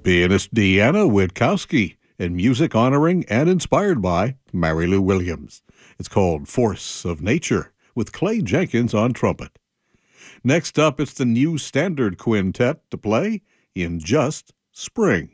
Pianist Deanna Witkowski, and music honoring and inspired by Mary Lou Williams. It's called Force of Nature, with Clay Jenkins on trumpet. Next up, it's the New Standard Quintet to play In Just Spring.